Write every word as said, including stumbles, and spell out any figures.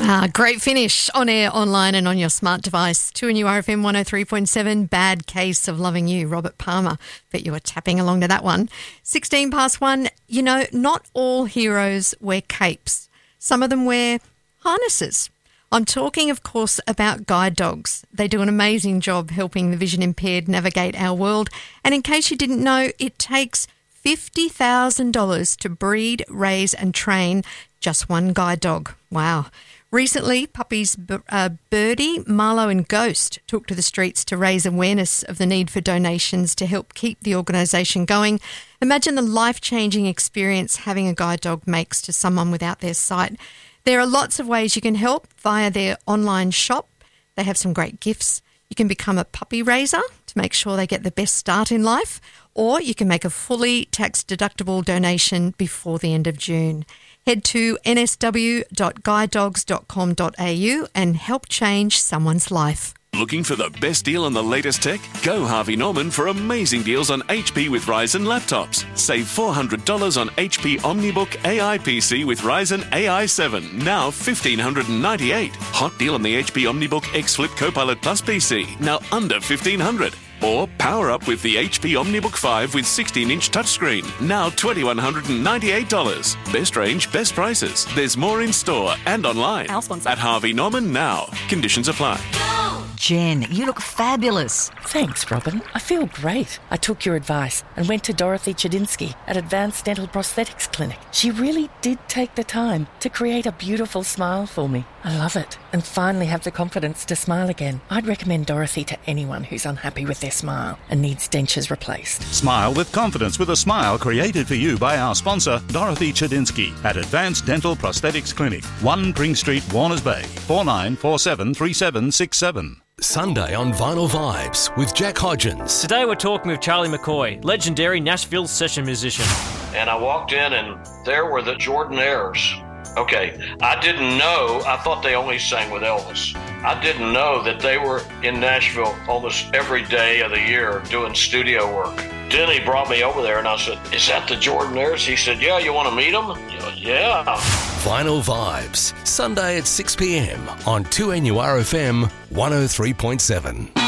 Ah, great finish on air, online and on your smart device. two N U R F M one oh three point seven, Bad Case of Loving You, Robert Palmer. Bet you were tapping along to that one. sixteen past one, you know, not all heroes wear capes. Some of them wear harnesses. I'm talking, of course, about guide dogs. They do an amazing job helping the vision impaired navigate our world. And in case you didn't know, it takes fifty thousand dollars to breed, raise and train just one guide dog. Wow. Recently, puppies uh, Birdie, Marlowe and Ghost took to the streets to raise awareness of the need for donations to help keep the organisation going. Imagine the life-changing experience having a guide dog makes to someone without their sight. There are lots of ways you can help via their online shop. They have some great gifts. You can become a puppy raiser to make sure they get the best start in life, or you can make a fully tax-deductible donation before the end of June. Head to n s w dot guide dogs dot com dot a u and help change someone's life. Looking for the best deal on the latest tech? Go Harvey Norman for amazing deals on H P with Ryzen laptops. Save four hundred dollars on H P OmniBook A I P C with Ryzen A I seven, now one thousand five hundred ninety-eight dollars. Hot deal on the H P OmniBook X Flip Copilot Plus P C, now under fifteen hundred dollars. Or power up with the H P OmniBook five with sixteen inch touchscreen, now two thousand one hundred ninety-eight dollars. Best range, best prices. There's more in store and online. Our sponsor. At Harvey Norman now. Conditions apply. Jen, you look fabulous. Thanks, Robin. I feel great. I took your advice and went to Dorothy Chedinsky at Advanced Dental Prosthetics Clinic. She really did take the time to create a beautiful smile for me. I love it and finally have the confidence to smile again. I'd recommend Dorothy to anyone who's unhappy with their smile and needs dentures replaced. Smile with confidence with a smile created for you by our sponsor, Dorothy Chedinsky at Advanced Dental Prosthetics Clinic, one Pring Street, Warners Bay, four nine four seven three seven six seven. Sunday on Vinyl Vibes with Jack Hodgins. Today we're talking with Charlie McCoy, legendary Nashville session musician. And I walked in and there were the Jordanaires. Okay, I didn't know, I thought they only sang with Elvis. I didn't know that they were in Nashville almost every day of the year doing studio work. Denny brought me over there and I said, is that the Jordanaires? He said, yeah, you want to meet them? Yeah. Vinyl Vibes, Sunday at six p.m. on two N U R F M one oh three point seven.